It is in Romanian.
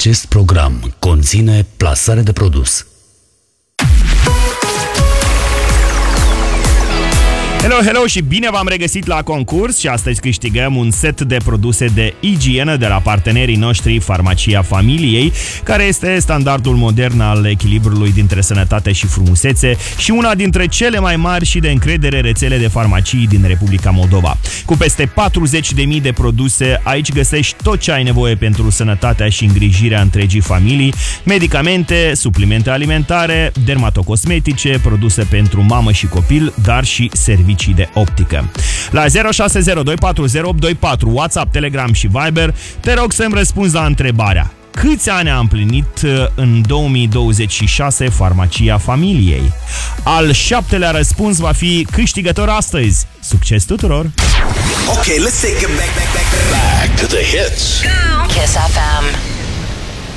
Acest program conține plasare de produs. Hello și bine v-am regăsit la concurs și astăzi câștigăm un set de produse de igienă de la partenerii noștri Farmacia Familiei, care este standardul modern al echilibrului dintre sănătate și frumusețe și una dintre cele mai mari și de încredere rețele de farmacii din Republica Moldova. Cu peste 40.000 de produse, aici găsești tot ce ai nevoie pentru sănătatea și îngrijirea întregii familii, medicamente, suplimente alimentare, dermatocosmetice, produse pentru mamă și copil, dar și servicii de optică. La 0602408824, WhatsApp, Telegram și Viber, te rog să-mi răspunzi la întrebarea: câți ani a împlinit în 2026 Farmacia Familiei? Al 7-lea răspuns va fi câștigător astăzi. Succes tuturor! Okay, let's take it back to the hits.